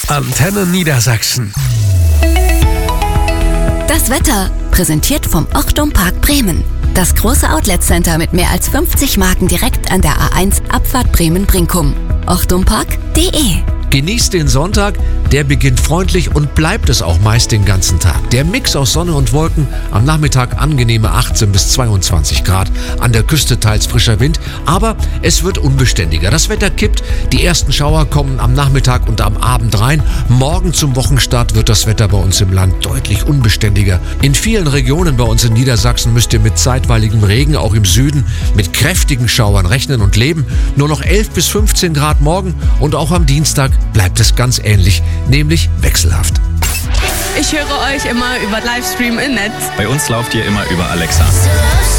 Antenne Niedersachsen. Das Wetter, präsentiert vom Ochtum Park Bremen. Das große Outlet-Center mit mehr als 50 Marken direkt an der A1 Abfahrt Bremen-Brinkum. ochtumpark.de. Genießt den Sonntag, der beginnt freundlich und bleibt es auch meist den ganzen Tag. Der Mix aus Sonne und Wolken, am Nachmittag angenehme 18 bis 22 Grad, an der Küste teils frischer Wind, aber es wird unbeständiger. Das Wetter kippt, die ersten Schauer kommen am Nachmittag und am Abend rein. Morgen zum Wochenstart wird das Wetter bei uns im Land deutlich unbeständiger. In vielen Regionen bei uns in Niedersachsen müsst ihr mit zeitweiligem Regen, auch im Süden, mit kräftigen Schauern rechnen und leben. Nur noch 11 bis 15 Grad morgen und auch am Dienstag bleibt es ganz ähnlich, nämlich wechselhaft. Ich höre euch immer über Livestream im Netz. Bei uns lauft ihr immer über Alexa.